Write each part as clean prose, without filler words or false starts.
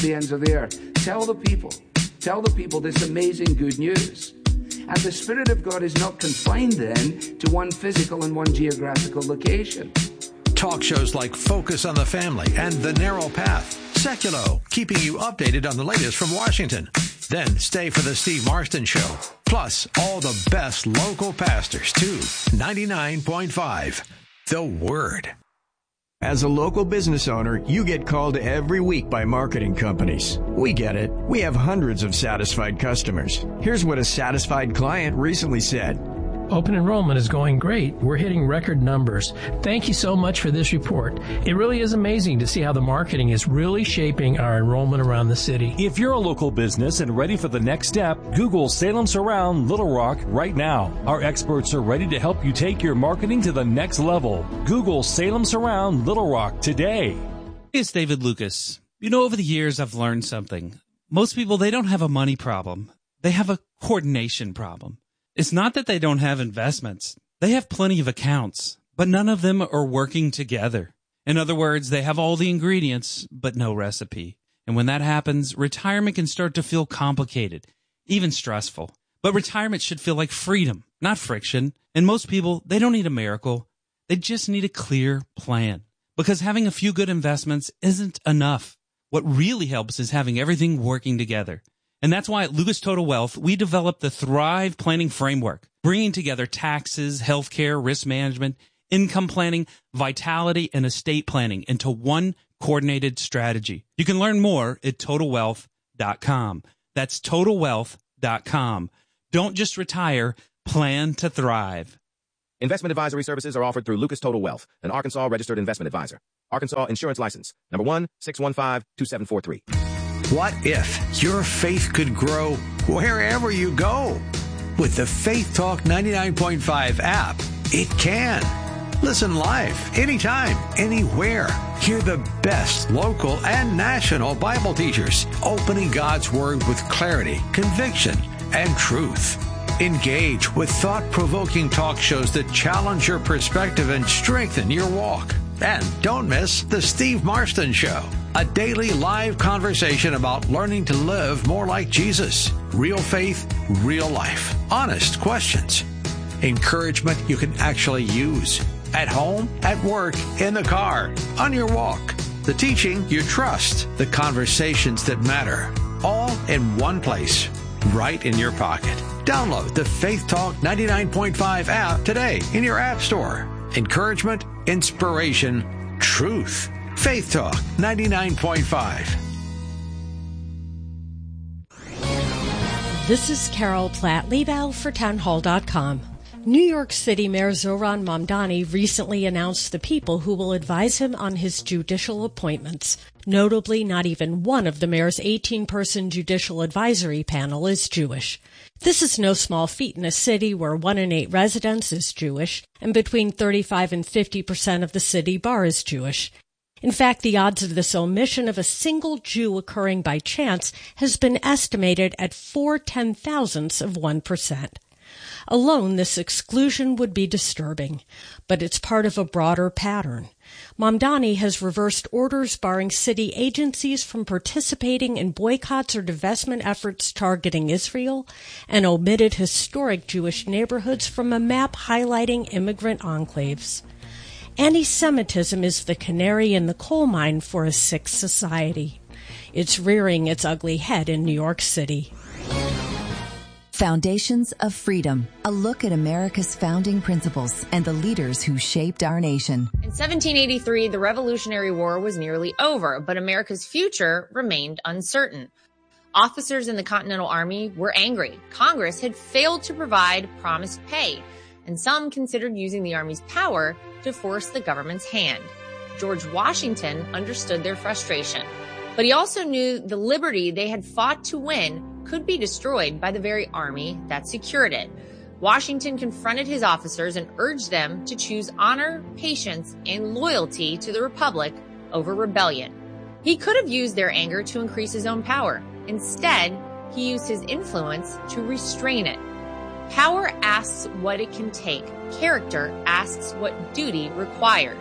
the ends of the earth. Tell the people this amazing good news. And the Spirit of God is not confined then to one physical and one geographical location. Talk shows like Focus on the Family and The Narrow Path. Seculo, keeping you updated on the latest from Washington. Then stay for the Steve Marston Show. Plus, all the best local pastors, too. 99.5, The Word. As a local business owner, you get called every week by marketing companies. We get it. We have hundreds of satisfied customers. Here's what a satisfied client recently said. Open enrollment is going great. We're hitting record numbers. Thank you so much for this report. It really is amazing to see how the marketing is really shaping our enrollment around the city. If you're a local business and ready for the next step, Google Salem Surround Little Rock right now. Our experts are ready to help you take your marketing to the next level. Google Salem Surround Little Rock today. It's David Lucas. You know, over the years, I've learned something. Most people, they don't have a money problem. They have a coordination problem. It's not that they don't have investments. They have plenty of accounts, but none of them are working together. In other words, they have all the ingredients, but no recipe. And when that happens, retirement can start to feel complicated, even stressful. But retirement should feel like freedom, not friction. And most people, they don't need a miracle. They just need a clear plan. Because having a few good investments isn't enough. What really helps is having everything working together. And that's why at Lucas Total Wealth, we developed the Thrive Planning Framework, bringing together taxes, healthcare, risk management, income planning, vitality, and estate planning into one coordinated strategy. You can learn more at TotalWealth.com. That's TotalWealth.com. Don't just retire, plan to thrive. Investment advisory services are offered through Lucas Total Wealth, an Arkansas registered investment advisor. Arkansas Insurance License, number 1-615-2743. What if your faith could grow wherever you go? With the Faith Talk 99.5 app, it can. Listen live, anytime, anywhere. Hear the best local and national Bible teachers opening God's Word with clarity, conviction, and truth. Engage with thought-provoking talk shows that challenge your perspective and strengthen your walk. And don't miss the Steve Marston Show, a daily live conversation about learning to live more like Jesus. Real faith, real life. Honest questions. Encouragement you can actually use. At home, at work, in the car, on your walk. The teaching you trust. The conversations that matter. All in one place, right in your pocket. Download the Faith Talk 99.5 app today in your app store. Encouragement, inspiration, truth. Faith Talk 99.5. This is Carol Platt-Liebau for townhall.com. New York City Mayor Zohran Mamdani recently announced the people who will advise him on his judicial appointments. Notably, not even one of the mayor's 18-person judicial advisory panel is Jewish. This is no small feat in a city where 1 in 8 residents is Jewish, and between 35 and 50% of the city bar is Jewish. In fact, the odds of this omission of a single Jew occurring by chance has been estimated at 0.41000%. Alone, this exclusion would be disturbing, but it's part of a broader pattern. Mamdani has reversed orders barring city agencies from participating in boycotts or divestment efforts targeting Israel and omitted historic Jewish neighborhoods from a map highlighting immigrant enclaves. Anti-Semitism is the canary in the coal mine for a sick society. It's rearing its ugly head in New York City. Foundations of Freedom, a look at America's founding principles and the leaders who shaped our nation. In 1783, the Revolutionary War was nearly over, but America's future remained uncertain. Officers in the Continental Army were angry. Congress had failed to provide promised pay, and some considered using the Army's power to force the government's hand. George Washington understood their frustration, but he also knew the liberty they had fought to win could be destroyed by the very army that secured it. Washington confronted his officers and urged them to choose honor, patience, and loyalty to the Republic over rebellion. He could have used their anger to increase his own power. Instead, he used his influence to restrain it. Power asks what it can take. Character asks what duty requires.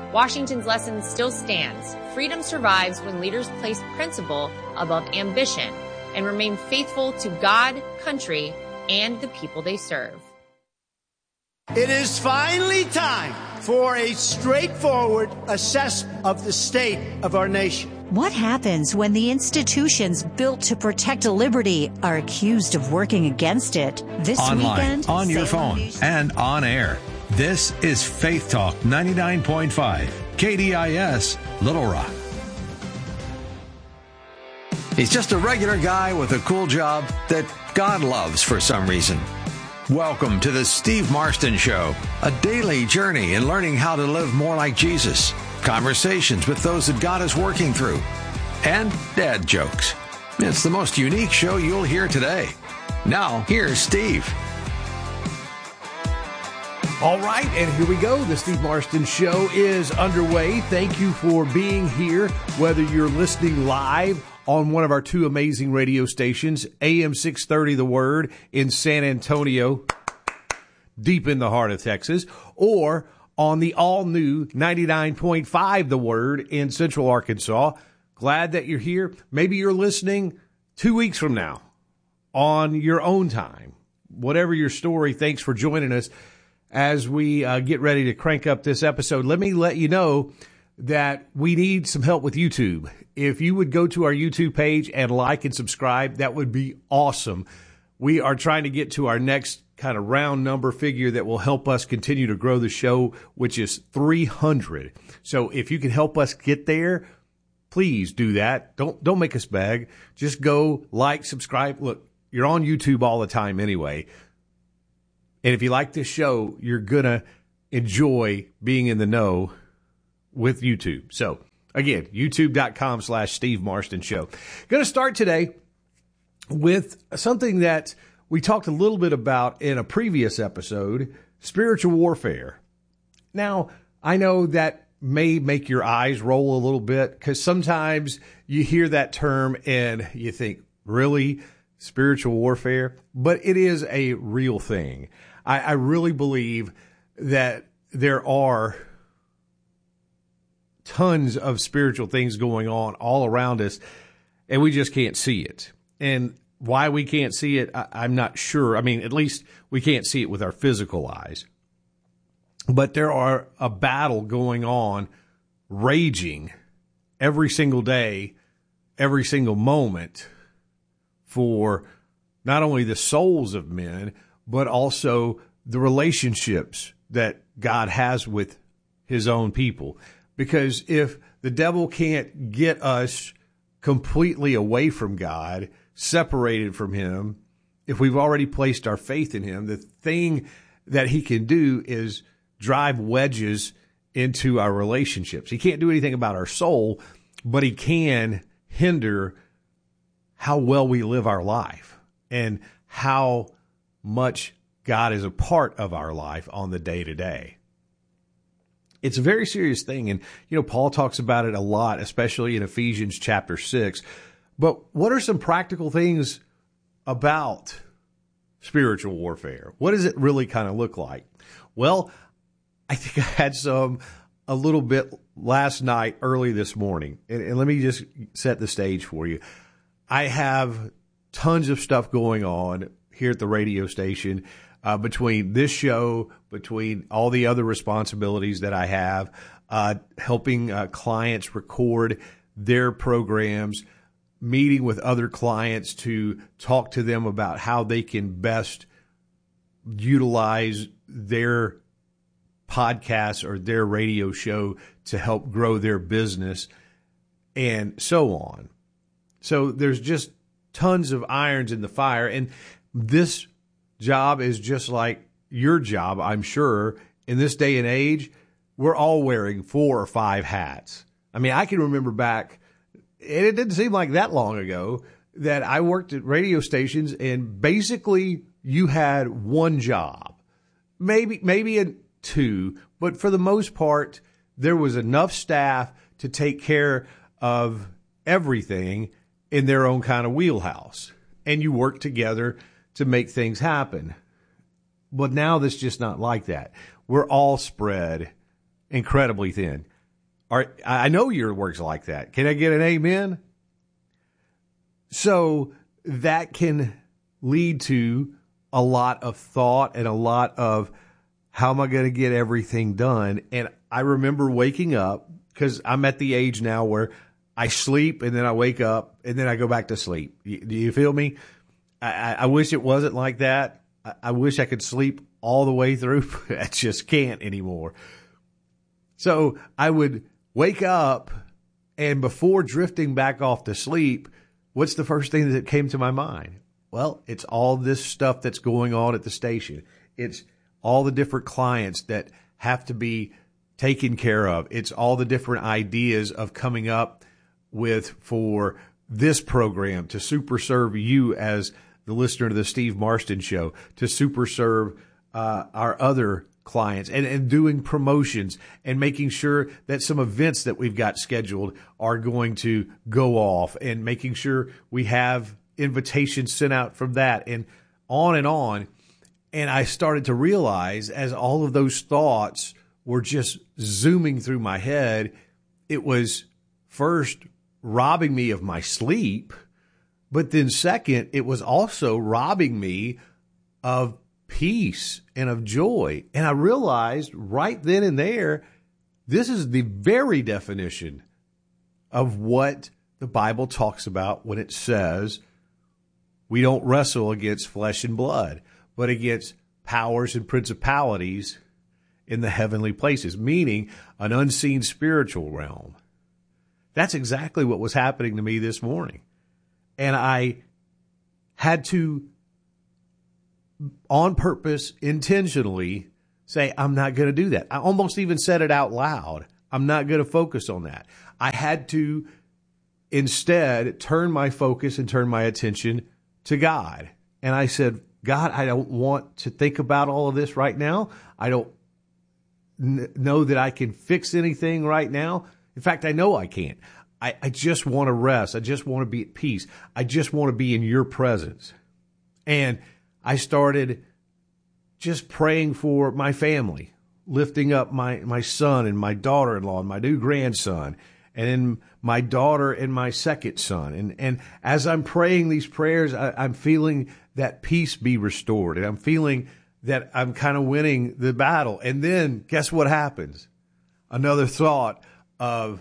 Washington's lesson still stands. Freedom survives when leaders place principle above ambition and remain faithful to God, country, and the people they serve. It is finally time for a straightforward assessment of the state of our nation. What happens when the institutions built to protect liberty are accused of working against it? This online, weekend, on your phone, and on air. This is Faith Talk 99.5, KDIS, Little Rock. He's just a regular guy with a cool job that God loves for some reason. Welcome to the Steve Marston Show, a daily journey in learning how to live more like Jesus, conversations with those that God is working through, and dad jokes. It's the most unique show you'll hear today. Now, here's Steve. All right, and here we go. The Steve Marston Show is underway. Thank you for being here, whether you're listening live on one of our two amazing radio stations, AM 630 The Word in San Antonio, deep in the heart of Texas, or on the all-new 99.5 The Word in Central Arkansas. Glad that you're here. Maybe you're listening 2 weeks from now on your own time. Whatever your story, thanks for joining us as we get ready to crank up this episode. Let me let you know that we need some help with YouTube. If you would go to our YouTube page and like and subscribe, that would be awesome. We are trying to get to our next kind of round number figure that will help us continue to grow the show, which is 300. So if you can help us get there, please do that. Don't make us beg. Just go like, subscribe. Look, you're on YouTube all the time anyway. And if you like this show, you're going to enjoy being in the know with YouTube. So, again, youtube.com/Steve Marston Show. Going to start today with something that we talked a little bit about in a previous episode, spiritual warfare. Now, I know that may make your eyes roll a little bit because sometimes you hear that term and you think, really? Spiritual warfare? But it is a real thing. I really believe that there are tons of spiritual things going on all around us, and we just can't see it. And why we can't see it, I'm not sure. I mean, at least we can't see it with our physical eyes. But there are a battle going on, raging every single day, every single moment for not only the souls of men, but also the relationships that God has with his own people. Because if the devil can't get us completely away from God, separated from him, if we've already placed our faith in him, the thing that he can do is drive wedges into our relationships. He can't do anything about our soul, but he can hinder how well we live our life and how much God is a part of our life on the day-to-day. It's a very serious thing. And, Paul talks about it a lot, especially in Ephesians chapter 6. But what are some practical things about spiritual warfare? What does it really kind of look like? Well, I think I had a little bit last night, early this morning. And let me just set the stage for you. I have tons of stuff going on here at the radio station, between this show, between all the other responsibilities that I have, helping clients record their programs, meeting with other clients to talk to them about how they can best utilize their podcast or their radio show to help grow their business, and so on. So there's just tons of irons in the fire, and this job is just like your job, I'm sure. In this day and age, we're all wearing 4 or 5 hats. I mean, I can remember back, and it didn't seem like that long ago, that I worked at radio stations, and basically you had one job, maybe 2, but for the most part, there was enough staff to take care of everything in their own kind of wheelhouse, and you worked together to make things happen. But now that's just not like that. We're all spread incredibly thin. I know your work's like that. Can I get an amen? So that can lead to a lot of thought and a lot of how am I going to get everything done? And I remember waking up, because I'm at the age now where I sleep and then I wake up and then I go back to sleep. Do you feel me? I wish it wasn't like that. I wish I could sleep all the way through. I just can't anymore. So I would wake up, and before drifting back off to sleep, what's the first thing that came to my mind? Well, it's all this stuff that's going on at the station. It's all the different clients that have to be taken care of. It's all the different ideas of coming up with for this program to super serve you as the listener to the Steve Marston Show, to super serve our other clients, and doing promotions and making sure that some events that we've got scheduled are going to go off, and making sure we have invitations sent out from that, and on and on. And I started to realize, as all of those thoughts were just zooming through my head, it was first robbing me of my sleep, but then second, it was also robbing me of peace and of joy. And I realized right then and there, this is the very definition of what the Bible talks about when it says we don't wrestle against flesh and blood, but against powers and principalities in the heavenly places, meaning an unseen spiritual realm. That's exactly what was happening to me this morning. And I had to, on purpose, intentionally say, I'm not going to do that. I almost even said it out loud. I'm not going to focus on that. I had to instead turn my focus and turn my attention to God. And I said, God, I don't want to think about all of this right now. I don't know that I can fix anything right now. In fact, I know I can't. I just want to rest. I just want to be at peace. I just want to be in your presence. And I started just praying for my family, lifting up my son and my daughter-in-law and my new grandson, and then my daughter and my second son. And as I'm praying these prayers, I'm feeling that peace be restored. And I'm feeling that I'm kind of winning the battle. And then guess what happens? Another thought of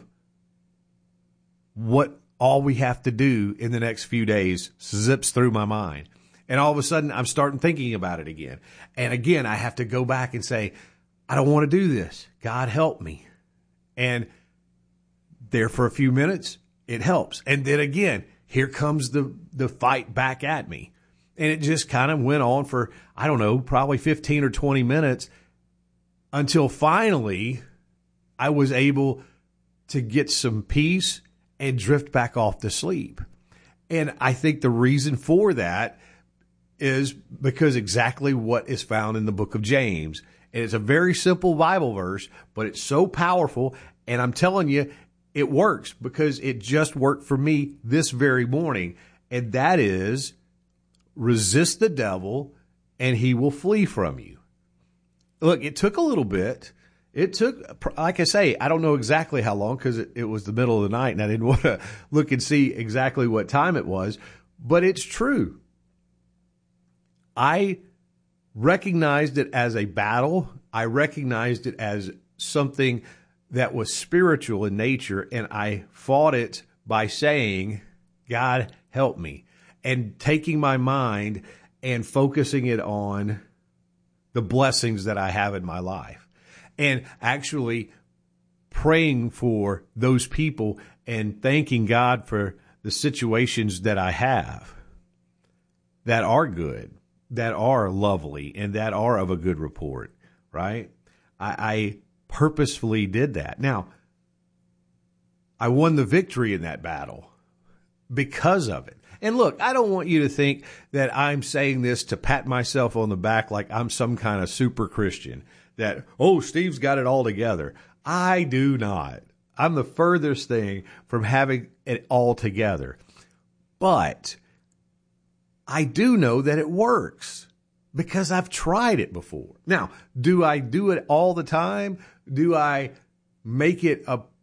what all we have to do in the next few days zips through my mind. And all of a sudden, I'm starting thinking about it again. And again, I have to go back and say, I don't want to do this. God, help me. And there for a few minutes, it helps. And then again, here comes the fight back at me. And it just kind of went on for, I don't know, probably 15 or 20 minutes until finally I was able to get some peace and drift back off to sleep. And I think the reason for that is because exactly what is found in the book of James. And it's a very simple Bible verse, but it's so powerful. And I'm telling you, it works because it just worked for me this very morning. And that is, resist the devil and he will flee from you. Look, it took a little bit. It took, like I say, I don't know exactly how long because it was the middle of the night and I didn't want to look and see exactly what time it was, but it's true. I recognized it as a battle. I recognized it as something that was spiritual in nature, and I fought it by saying, God, help me, and taking my mind and focusing it on the blessings that I have in my life. And actually praying for those people and thanking God for the situations that I have that are good, that are lovely, and that are of a good report, right? I purposefully did that. Now, I won the victory in that battle because of it. And look, I don't want you to think that I'm saying this to pat myself on the back like I'm some kind of super Christian. That, oh, Steve's got it all together. I do not. I'm the furthest thing from having it all together. But I do know that it works because I've tried it before. Now, do I do it all the time? Do I make it a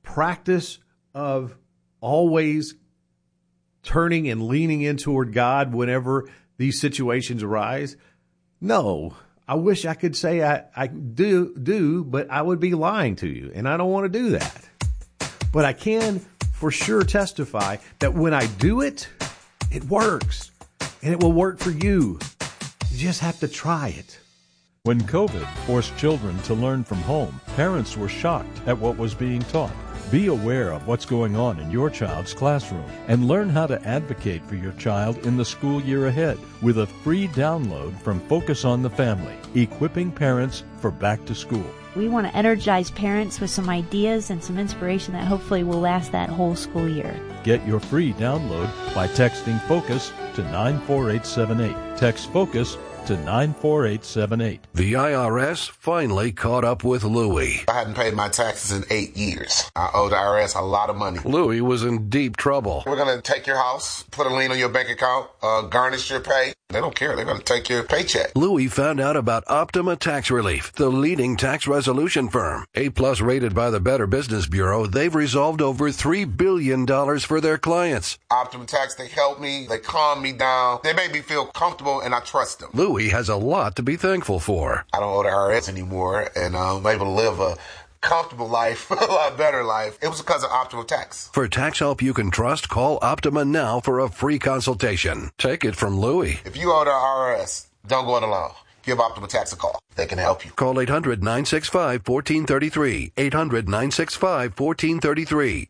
practice of always turning and leaning in toward God whenever these situations arise? No. I wish I could say I do, but I would be lying to you, and I don't want to do that. But I can for sure testify that when I do it, it works, and it will work for you. You just have to try it. When COVID forced children to learn from home, parents were shocked at what was being taught. Be aware of what's going on in your child's classroom and learn how to advocate for your child in the school year ahead with a free download from Focus on the Family, Equipping Parents for Back to School. We want to energize parents with some ideas and some inspiration that hopefully will last that whole school year. Get your free download by texting FOCUS to 94878. Text FOCUS to 94878. The IRS finally caught up with Louie. I hadn't paid my taxes in 8 years. I owe the IRS a lot of money. Louie was in deep trouble. We're going to take your house, put a lien on your bank account, garnish your pay. They don't care. They're going to take your paycheck. Louie found out about Optima Tax Relief, the leading tax resolution firm. A-plus rated by the Better Business Bureau, they've resolved over $3 billion for their clients. Optima Tax, they help me. They calm me down. They make me feel comfortable, and I trust them. Louie has a lot to be thankful for. I don't owe the IRS anymore, and I'm able to live a comfortable life, a lot better life. It was because of Optima Tax. For tax help you can trust, call Optima now for a free consultation. Take it from Louie. If you owe the IRS, don't go it alone. Give Optima Tax a call. They can help you. Call 800-965-1433. 800-965-1433.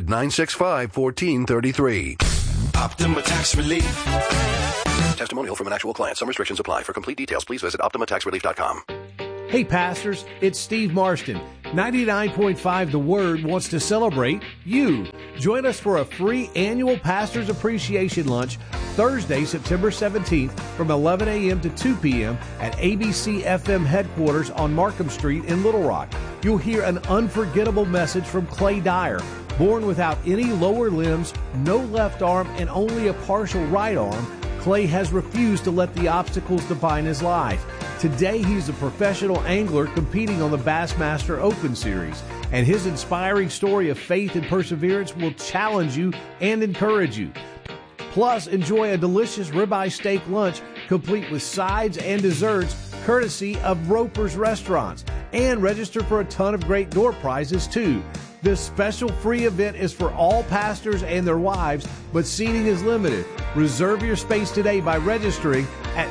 800-965-1433. Optima Tax Relief. Testimonial from an actual client. Some restrictions apply. For complete details, please visit OptimaTaxRelief.com. Hey, pastors, it's Steve Marston. 99.5 The Word wants to celebrate you. Join us for a free annual Pastors Appreciation Lunch Thursday, September 17th from 11 a.m. to 2 p.m. at ABC FM headquarters on Markham Street in Little Rock. You'll hear an unforgettable message from Clay Dyer. Born without any lower limbs, no left arm, and only a partial right arm, Clay has refused to let the obstacles define his life. Today, he's a professional angler competing on the Bassmaster Open Series, and his inspiring story of faith and perseverance will challenge you and encourage you. Plus, enjoy a delicious ribeye steak lunch complete with sides and desserts courtesy of Roper's Restaurants, and register for a ton of great door prizes, too. This special free event is for all pastors and their wives, but seating is limited. Reserve your space today by registering at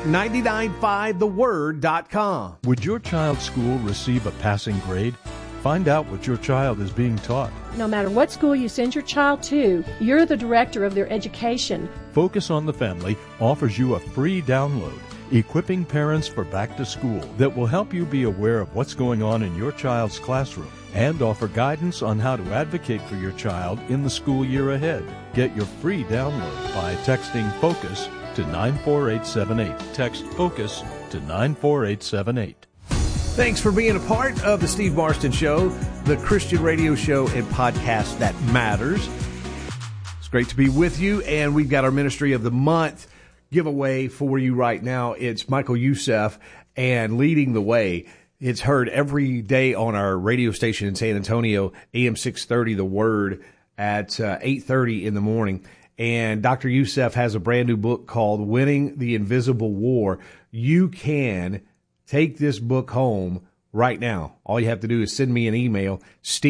995theword.com. Would your child's school receive a passing grade? Find out what your child is being taught. No matter what school you send your child to, you're the director of their education. Focus on the Family offers you a free download, Equipping Parents for Back to School, that will help you be aware of what's going on in your child's classroom and offer guidance on how to advocate for your child in the school year ahead. Get your free download by texting FOCUS to 94878. Text FOCUS to 94878. Thanks for being a part of the Steve Marston Show, the Christian radio show and podcast that matters. It's great to be with you, and we've got our Ministry of the Month giveaway for you right now. It's Michael Youssef and Leading the Way. It's heard every day on our radio station in San Antonio, AM 630, The Word, at 8:30 in the morning. And Dr. Youssef has a brand new book called Winning the Invisible War. You can take this book home right now. All you have to do is send me an email,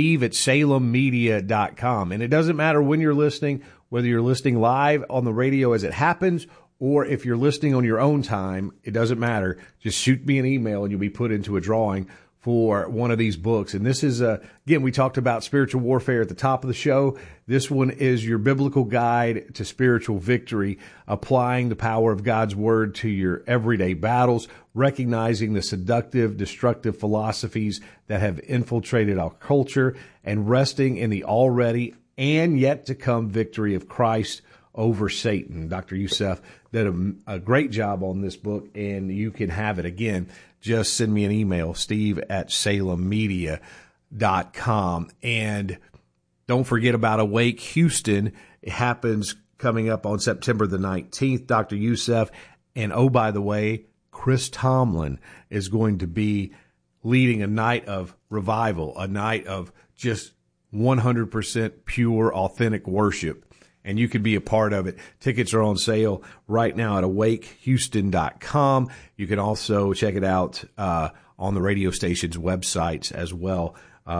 steve@salemmedia.com. And it doesn't matter when you're listening, whether you're listening live on the radio as it happens, or if you're listening on your own time, it doesn't matter. Just shoot me an email and you'll be put into a drawing for one of these books. And this is, again, we talked about spiritual warfare at the top of the show. This one is your biblical guide to spiritual victory, applying the power of God's word to your everyday battles, recognizing the seductive, destructive philosophies that have infiltrated our culture, and resting in the already and yet to come victory of Christ over Satan. Dr. Youssef did a great job on this book, and you can have it. Again, just send me an email, steve@salemmedia.com. And don't forget about Awake Houston. It happens coming up on September the 19th. Dr. Youssef, and oh, by the way, Chris Tomlin is going to be leading a night of revival, a night of just 100% pure, authentic worship. And you can be a part of it. Tickets are on sale right now at awakehouston.com. You can also check it out on the radio station's websites as well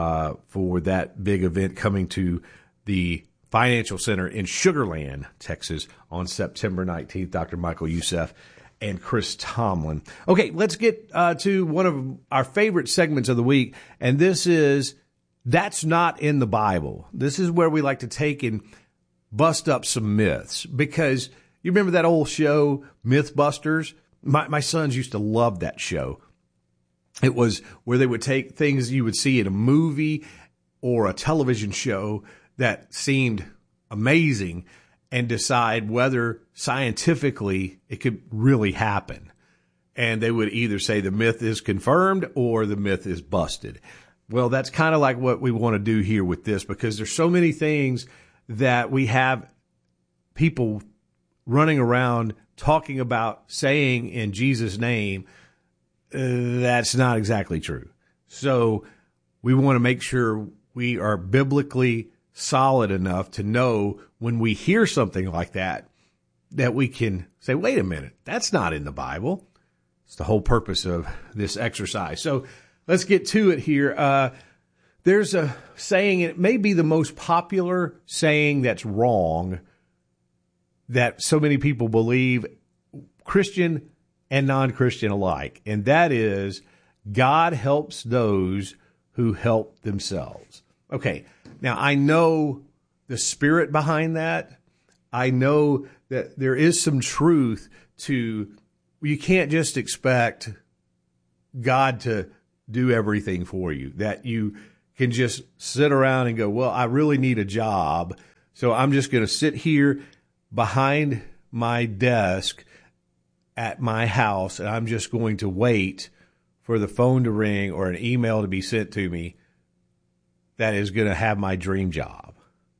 for that big event coming to the Financial Center in Sugar Land, Texas on September 19th. Dr. Michael Youssef and Chris Tomlin. Okay, let's get to one of our favorite segments of the week, and this is That's Not in the Bible. This is where we like to take and bust up some myths, because you remember that old show, Mythbusters? My sons used to love that show. It was where they would take things you would see in a movie or a television show that seemed amazing and decide whether scientifically it could really happen. And they would either say the myth is confirmed or the myth is busted. Well, that's kind of like what we want to do here with this, because there's so many things that we have people running around talking about saying in Jesus' name that's not exactly true. So we want to make sure we are biblically solid enough to know when we hear something like that, that we can say, wait a minute, that's not in the Bible. It's the whole purpose of this exercise. So let's get to it here. There's a saying, it may be the most popular saying that's wrong, that so many people believe, Christian and non-Christian alike. And that is, God helps those who help themselves. Okay, now I know the spirit behind that. I know that there is some truth to, you can't just expect God to do everything for you, that you can just sit around and go, well, I really need a job, so I'm just going to sit here behind my desk at my house, and I'm just going to wait for the phone to ring or an email to be sent to me that is going to have my dream job.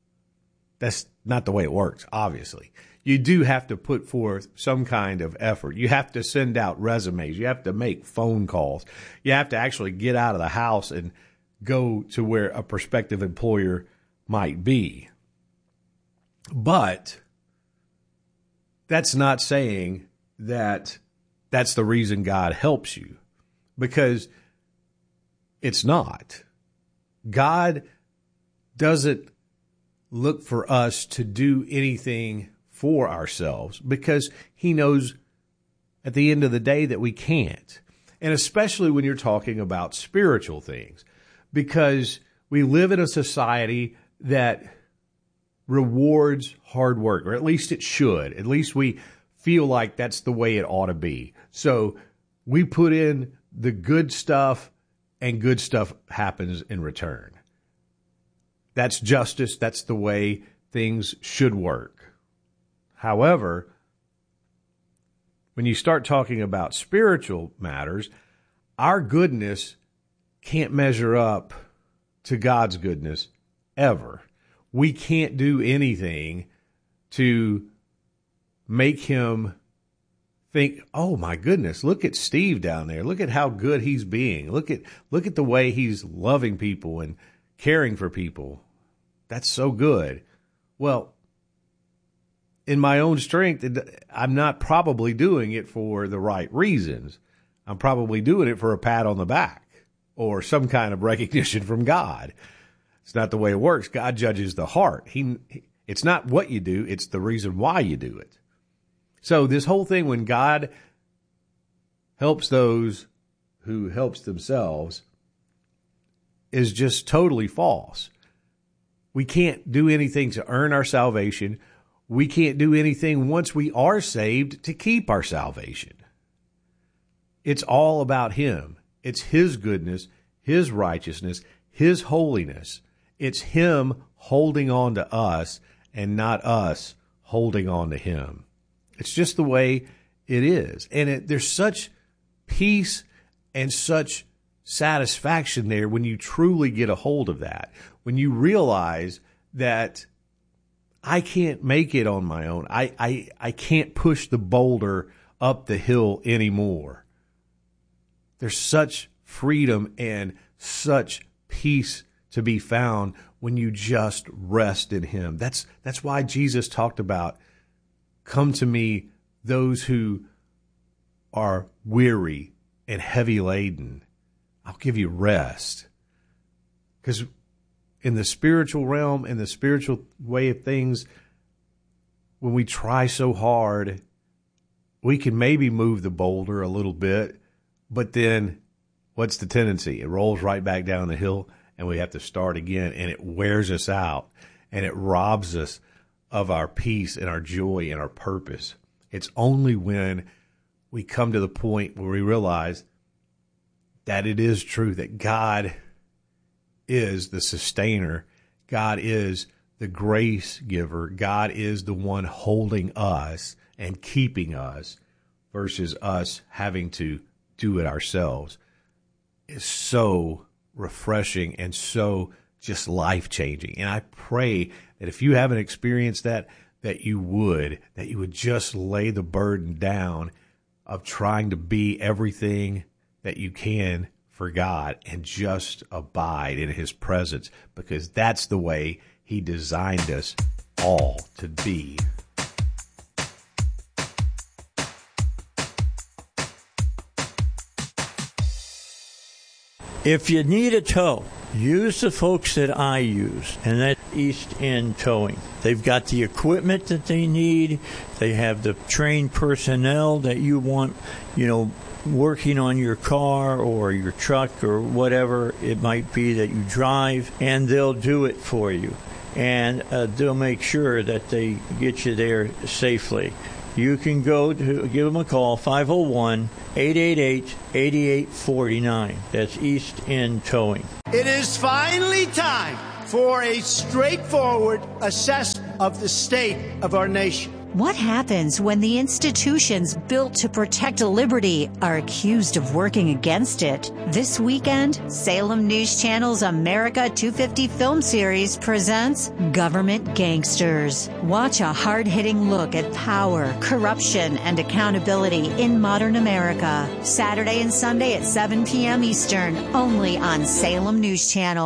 That's not the way it works, obviously. You do have to put forth some kind of effort. You have to send out resumes. You have to make phone calls. You have to actually get out of the house and go to where a prospective employer might be. But that's not saying that that's the reason God helps you, because it's not. God doesn't look for us to do anything for ourselves, because he knows at the end of the day that we can't. And especially when you're talking about spiritual things, because we live in a society that rewards hard work, or at least it should. At least we feel like that's the way it ought to be. So we put in the good stuff, and good stuff happens in return. That's justice. That's the way things should work. However, when you start talking about spiritual matters, our goodness can't measure up to God's goodness ever. We can't do anything to make him think, oh my goodness, look at Steve down there. Look at how good he's being. Look at the way he's loving people and caring for people. That's so good. Well, in my own strength, I'm not probably doing it for the right reasons. I'm probably doing it for a pat on the back or some kind of recognition from God. It's not the way it works. God judges the heart. It's not what you do, it's the reason why you do it. So this whole thing, when God helps those who helps themselves, is just totally false. We can't do anything to earn our salvation. We can't do anything once we are saved to keep our salvation. It's all about him. It's his goodness, his righteousness, his holiness. It's him holding on to us and not us holding on to him. It's just the way it is. And there's such peace and such satisfaction there when you truly get a hold of that. When you realize that I can't make it on my own. I can't push the boulder up the hill anymore. There's such freedom and such peace to be found when you just rest in him. That's why Jesus talked about, come to me, those who are weary and heavy laden. I'll give you rest. Because in the spiritual realm, in the spiritual way of things, when we try so hard, we can maybe move the boulder a little bit, but then what's the tendency? It rolls right back down the hill, and we have to start again, and it wears us out, and it robs us of our peace and our joy and our purpose. It's only when we come to the point where we realize that it is true that God is the sustainer, God is the grace giver, God is the one holding us and keeping us, versus us having to do it ourselves, is so refreshing and so just life-changing. And I pray that if you haven't experienced that you would just lay the burden down of trying to be everything that you can for God and just abide in his presence, because that's the way he designed us all to be. If you need a tow, use the folks that I use, and that's East End Towing. They've got the equipment that they need. They have the trained personnel that you want, working on your car or your truck or whatever it might be that you drive, and they'll do it for you. And they'll make sure that they get you there safely. You can give them a call, 501-888-8849. That's East End Towing. It is finally time for a straightforward assessment of the state of our nation. What happens when the institutions built to protect liberty are accused of working against it? This weekend, Salem News Channel's America 250 film series presents Government Gangsters. Watch a hard-hitting look at power, corruption, and accountability in modern America. Saturday and Sunday at 7 p.m. Eastern, only on Salem News Channel.